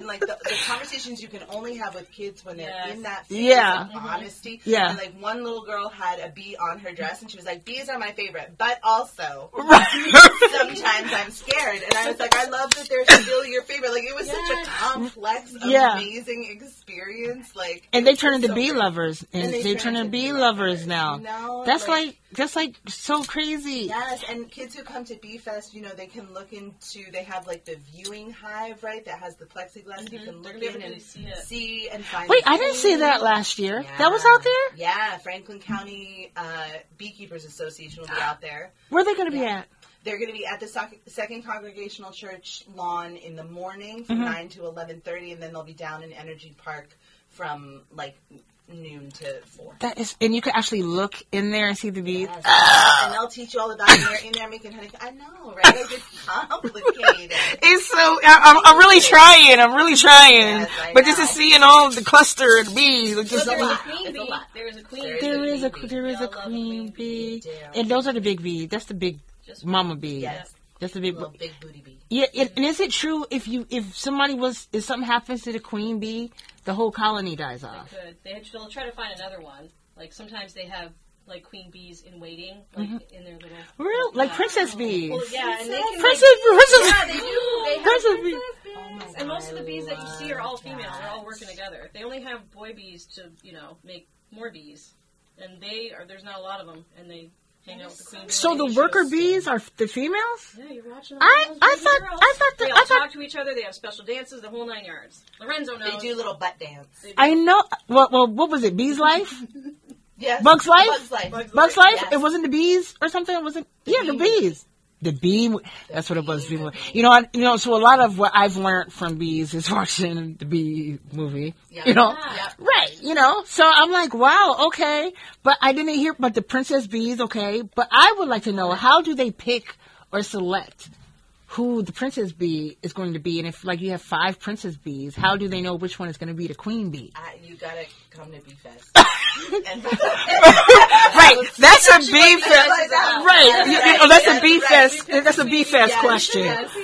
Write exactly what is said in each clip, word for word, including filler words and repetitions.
like the, the conversations you can only have with kids when they're yes. in that phase yeah. of honesty. Yeah. And like one little girl had a bee on her dress, and she was like, "Bees are my favorite, but also sometimes I'm scared." And I was like, "I love that they're still your favorite." Like it was yes. such a complex, yeah. amazing experience. Like, and they turn into so bee great. lovers, and, and they, they turn into bee lovers, lovers now. No, that's like, like that's like so crazy. Yes, and kids who come to Bee Fest, you know, they can look into. They have like the viewing hive, right? That has the plexiglass. Mm-hmm. You can look in and see, see and find. Wait, I didn't see that last year. Yeah. That was out there. Yeah, Franklin County uh, Beekeepers Association will be out there. Where are they going to yeah. be at? They're going to be at the Second Congregational Church lawn in the morning from mm-hmm. nine to eleven thirty, and then they'll be down in Energy Park from like noon to four. That is, and you can actually look in there and see the bees. Yes, oh. And they'll teach you all about it. They're in there making honey. I know, right? Like it's complicated. It's so. I, I'm, I'm really trying. I'm really trying. Yes, but just to seeing all the cluster of bees, like just there's a queen bee. There's a queen. There is a there is a queen bee, and those are the big bees. That's the big mama bee. Yes. That's the big, little big booty bee. Yeah, and, and is it true if you if somebody was if something happens to the queen bee, the whole colony dies off? They could. They they'll try to find another one. Like sometimes they have like queen bees in waiting, like mm-hmm. in their little real like princess bees. Well, yeah, and they can princess like, princess. Yeah, they do. They have princess princess bees. bees. Oh and most of the bees that you see are all female. They're all working together. They only have boy bees to you know make more bees, and they are there's not a lot of them, and they. The so the worker shows. bees are the females? Yeah, you're watching. I I thought girls. I thought the, they all I thought, talk to each other. They have special dances, the whole nine yards. Lorenzo knows. They do little butt dance. I know. Well, well, what was it? Bees Life? Yes. Bugs Life. Bugs Life. Bugs, Bugs Life. Yes. It wasn't the bees or something. It wasn't. The yeah, bee the bees. The bee. That's what it was. Bee. You know. I, you know. So a lot of what I've learned from bees is watching the Bee movie. Yeah. You know. Yeah. Right. You know. So I'm like, wow. Okay. But I didn't hear. But the princess bees. Okay. But I would like to know, how do they pick or select who the princess bee is going to be? And if like you have five princess bees, how do they know which one is going to be the queen bee? Uh, you gotta come to Bee Fest. Right, that's a Bee Fest. Right, you, you know, that's a Bee Fest. That's a Bee Fest question.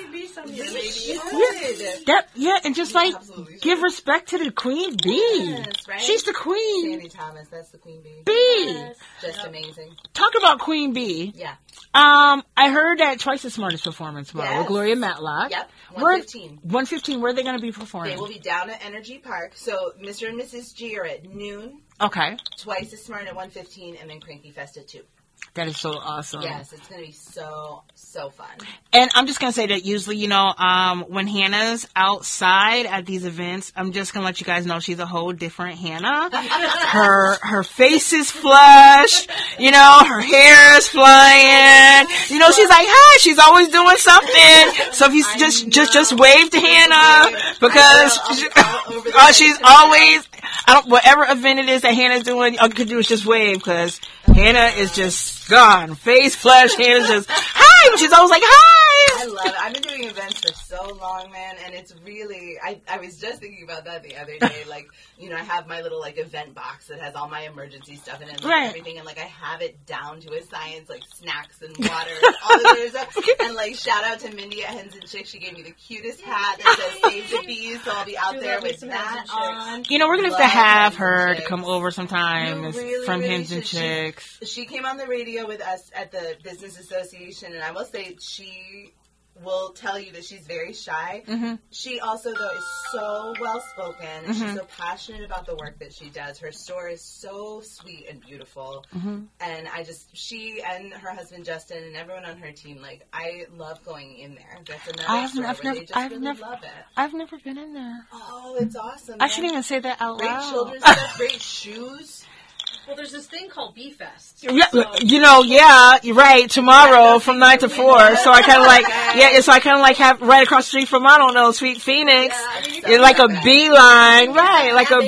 Yeah, that, yeah, and just like give respect to the queen bee. Yes, right? She's the queen. Sandy Thomas, that's the queen bee. Bee, yes. Just yep. amazing. Talk about Queen Bee. Yeah. Um, I heard that Twice as Smart is performing tomorrow yes. with Gloria Matlock. Yep. one fifteen. one fifteen. Where are they going to be performing? They will be down at Energy Park. So Mister and Missus G are at noon. Okay. Twice as Smart at one fifteen, and then Cranky Fest at two. That is so awesome. Yes, it's going to be so, so fun. And I'm just going to say that usually, you know, um, when Hannah's outside at these events, I'm just going to let you guys know she's a whole different Hannah. Her her face is flushed. You know, her hair is flying. You know, she's like, hi, she's always doing something. So if you I just, just, just wave to Hannah because she, uh, she's always... I don't, whatever event it is that Hannah's doing, all you can do is just wave, because Hannah is just gone. Face flush, Hannah's just, hi! She's always like, hi! I love it. I've been doing events for so long, man, and it's really, I, I was just thinking about that the other day. Like, you know, I have my little, like, event box that has all my emergency stuff in it and like, right. everything, and, like, I have it down to a science, like, snacks and water and all this other stuff. And, like, shout out to Mindy at Hens and Chicks. She gave me the cutest hat that says Save the Bees, so I'll be out there with that on. You know, we're going to have to have her to come over sometime really, from really Hens and Chicks. She, she came on the radio with us at the Business Association, and I will say she will tell you that she's very shy. Mm-hmm. She also, though, is so well-spoken. Mm-hmm. She's so passionate about the work that she does. Her store is so sweet and beautiful. Mm-hmm. And I just, she and her husband, Justin, and everyone on her team, like, I love going in there. That's another I've, store I've where never, they just I've really never, love it. I've never been in there. Oh, it's awesome. I shouldn't even say that out great loud. Great children's stuff, great shoes. Well, there's this thing called Bee Fest. Yeah, so. you know, yeah, you're right. Tomorrow from nine to four. So I kind of like, yeah, so I kind of like have right across the street from, I don't know, Sweet Phoenix. Yeah, I mean, it's like a beeline, right? Like a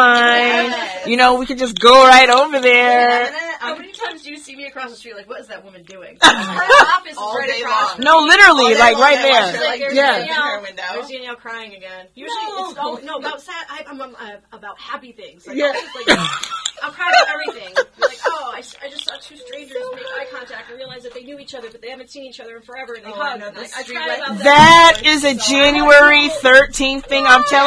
beeline. You know, we could just go right over there. How many times do you see me across the street? Like, what is that woman doing? Her office is right across. No, literally, like right there. Like, there's yeah. Danielle, there's Danielle crying again. Usually, no. it's all no about sad. I, I'm, I'm uh, about happy things. Like, yeah. Like, I'm crying about everything. You're like, oh, I, I just saw two strangers make eye contact and realize that they knew each other, but they haven't seen each other in forever, and they oh, hugged. I, I, I cried about that. That is a January thirteenth thing. I'm telling.